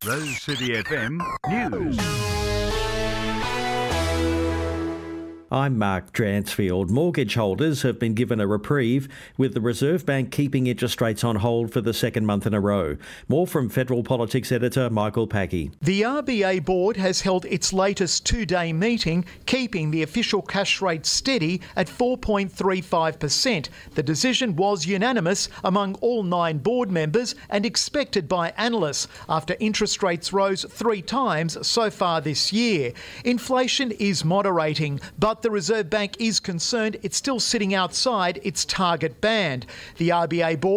Rose City FM News. I'm Mark Dransfield. Mortgage holders have been given a reprieve, with the Reserve Bank keeping interest rates on hold for the second month in a row. More from Federal Politics editor Michael Packey. The RBA board has held its latest two-day meeting, keeping the official cash rate steady at 4.35%. The decision was unanimous among all 9 board members and expected by analysts after interest rates rose 3 times so far this year. Inflation is moderating, but the Reserve Bank is concerned it's still sitting outside its target band. The RBA board